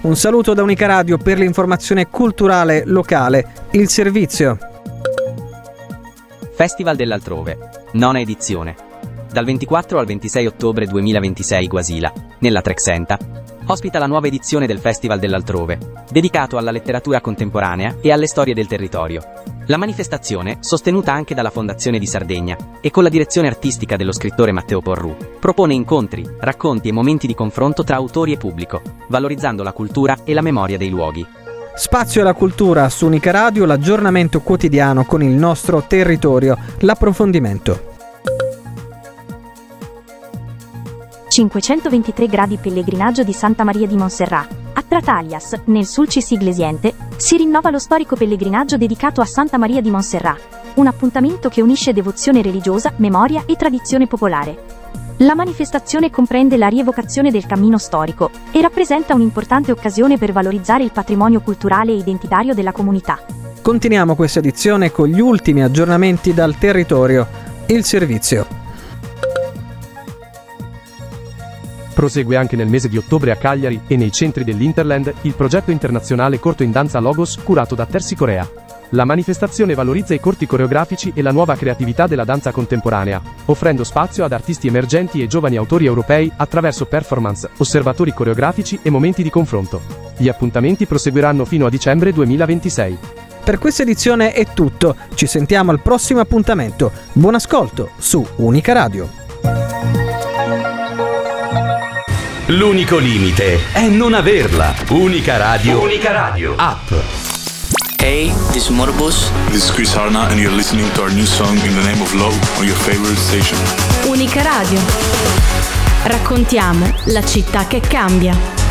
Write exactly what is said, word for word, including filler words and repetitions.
Un saluto da Unica Radio per l'informazione culturale locale, il servizio. Festival dell'Altrove, nona edizione. Dal ventiquattro al ventisei ottobre duemilaventisei Guasila, nella Trexenta, ospita la nuova edizione del Festival dell'Altrove, dedicato alla letteratura contemporanea e alle storie del territorio. La manifestazione, sostenuta anche dalla Fondazione di Sardegna e con la direzione artistica dello scrittore Matteo Porru, propone incontri, racconti e momenti di confronto tra autori e pubblico, valorizzando la cultura e la memoria dei luoghi. Spazio alla cultura su Unica Radio, l'aggiornamento quotidiano con il nostro territorio, l'approfondimento. cinquecentoventitré gradi pellegrinaggio di Santa Maria di Montserrat. A Tratalias, nel Sulcis Iglesiente, si rinnova lo storico pellegrinaggio dedicato a Santa Maria di Montserrat, un appuntamento che unisce devozione religiosa, memoria e tradizione popolare. La manifestazione comprende la rievocazione del cammino storico e rappresenta un'importante occasione per valorizzare il patrimonio culturale e identitario della comunità. Continuiamo questa edizione con gli ultimi aggiornamenti dal territorio, il servizio. Prosegue anche nel mese di ottobre a Cagliari e nei centri dell'Interland il progetto internazionale Corto in Danza Logos curato da Tersi Corea. La manifestazione valorizza i corti coreografici e la nuova creatività della danza contemporanea, offrendo spazio ad artisti emergenti e giovani autori europei attraverso performance, osservatori coreografici e momenti di confronto. Gli appuntamenti proseguiranno fino a dicembre duemilaventisei. Per questa edizione è tutto, ci sentiamo al prossimo appuntamento. Buon ascolto su Unica Radio. L'unico limite è non averla. Unica Radio. Unica Radio. App. Hey, this is Morbus. This is Chris Harna and you're listening to our new song In the Name of Love on your favorite station. Unica Radio. Raccontiamo la città che cambia.